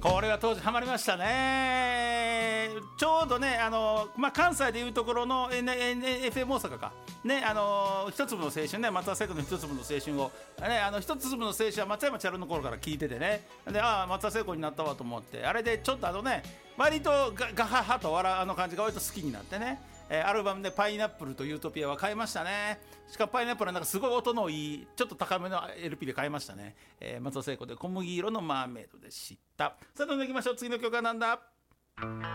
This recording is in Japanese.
これは当時ハマりましたね。ちょうどね関西でいうところの、FM 大阪かね一粒の青春ね、松田聖子の一粒の青春を一粒の青春は松山千春の頃から聞いててね、で松田聖子になったわと思って、あれでちょっと割とガハハと笑う感じが割と好きになってね、アルバムでパイナップルとユートピアは買いましたね。しかもパイナップルはすごい音のいいちょっと高めの LP で買いましたね。松田聖子で小麦色のマーメイドでした。さあどんどんいきましょう。次の曲はなんだ。